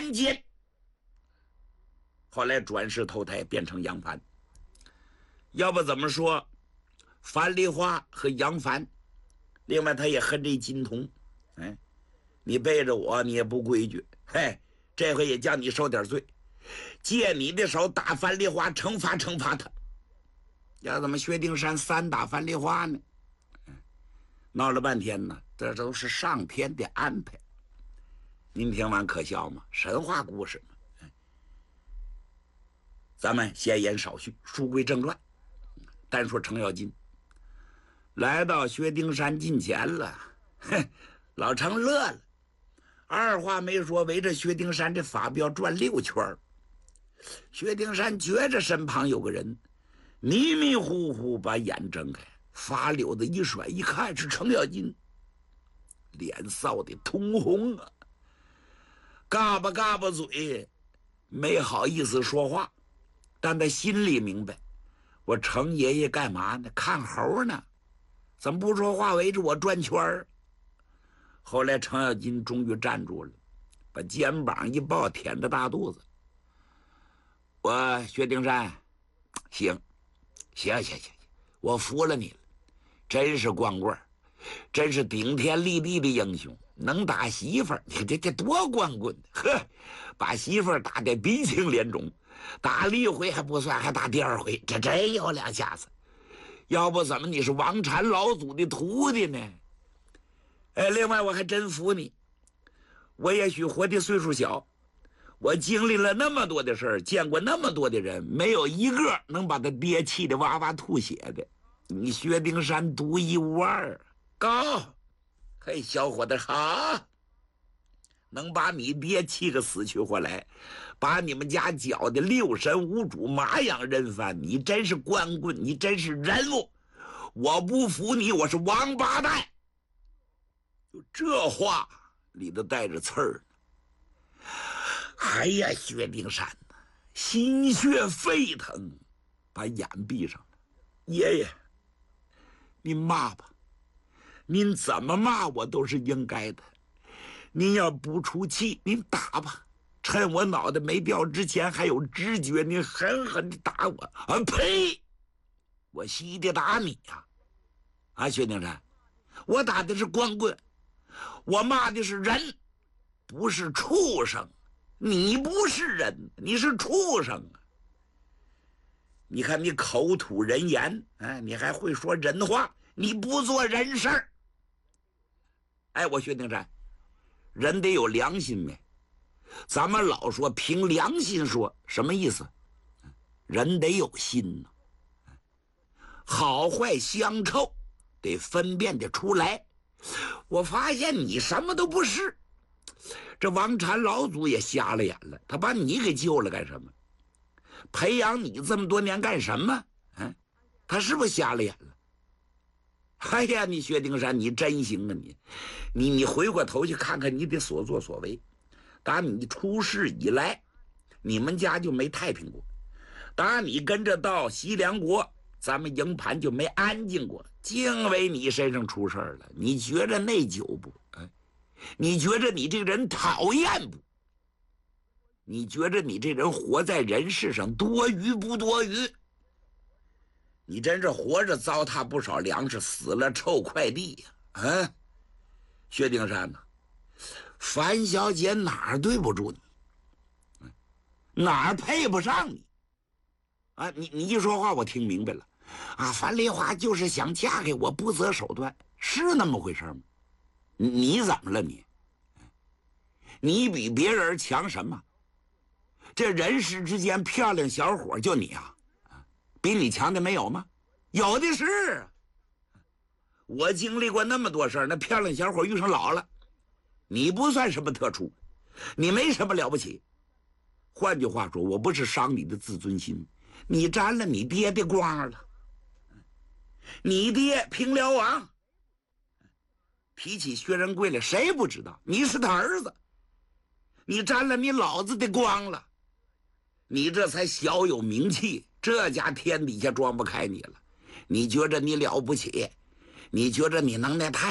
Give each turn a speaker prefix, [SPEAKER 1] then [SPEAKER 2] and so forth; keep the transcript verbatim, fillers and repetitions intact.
[SPEAKER 1] 杨坚，后来转世投胎变成杨帆。要不怎么说樊梨花和杨帆，另外他也和这金童，哎，你背着我你也不规矩，嘿，这回也叫你受点罪，借你的手打樊梨花，惩罚惩罚他。要怎么薛丁山三打樊梨花呢？闹了半天呢，这都是上天的安排。您听完可笑吗？神话故事嘛。咱们闲言少叙，书归正传。单说程咬金来到薛丁山近前了，哼，老程乐了，二话没说，围着薛丁山这法镖转六圈。薛丁山觉着身旁有个人，迷迷糊糊把眼睁开，发溜子一甩，一看是程咬金，脸臊得通红啊，嘎巴嘎巴嘴，没好意思说话，但他心里明白，我程爷爷干嘛呢？看猴呢，怎么不说话，围着我转圈儿？后来程咬金终于站住了，把肩膀一抱，舔着大肚子。我薛丁山，行，行行行，我服了你了，真是光棍，真是顶天立地的英雄，能打媳妇儿，你这这多光棍！呵，把媳妇儿打得鼻青脸肿，打了一回还不算，还打第二回，这真有两下子。要不怎么你是王禅老祖的徒弟呢？哎，另外我还真服你，我也许活的岁数小，我经历了那么多的事儿，见过那么多的人，没有一个能把他爹气得哇哇吐血的。你薛丁山独一无二，高，嘿，小伙子好，能把你爹气个死去活来，把你们家搅的六神无主，马仰人翻，你真是光棍，你真是人物，我不服你，我是王八蛋。就这话里头带着刺儿。哎呀，薛丁山呐，心血沸腾，把眼闭上了。爷爷，您骂吧，您怎么骂我都是应该的。您要不出气，您打吧，趁我脑袋没掉之前还有知觉，您狠狠的打我。啊呸！我稀的打你呀、啊！啊，薛丁山，我打的是光棍，我骂的是人，不是畜生。你不是人，你是畜生啊！你看你口吐人言，哎，你还会说人话，你不做人事儿。哎，我薛丁山，人得有良心没？咱们老说凭良心说，什么意思？人得有心呢、啊，好坏相臭得分辨得出来。我发现你什么都不是。这王禅老祖也瞎了眼了，他把你给救了干什么？培养你这么多年干什么？嗯，他是不是瞎了眼了？哎呀，你薛丁山，你真行啊！你，你你回过头去看看你的所作所为。打你出世以来，你们家就没太平过；打你跟着到西凉国，咱们营盘就没安静过。竟为你身上出事了，你觉着内疚不？哎。你觉着你这个人讨厌不？你觉着你这人活在人世上多余不多余？你真是活着糟蹋不少粮食，死了臭快递呀！啊，薛丁山呢？樊小姐哪儿对不住你？哪儿配不上你？啊，你你一说话我听明白了。啊，樊梨花就是想嫁给我，不择手段，是那么回事吗？你怎么了你？你比别人强什么？这人世之间漂亮小伙就你啊，比你强的没有吗？有的是。我经历过那么多事儿，那漂亮小伙遇上老了，你不算什么特殊，你没什么了不起。换句话说，我不是伤你的自尊心，你沾了你爹的光了。你爹平辽王提起薛仁贵来，谁不知道？你是他儿子，你沾了你老子的光了，你这才小有名气，这家天底下装不开你了。你觉着你了不起，你觉着你能耐太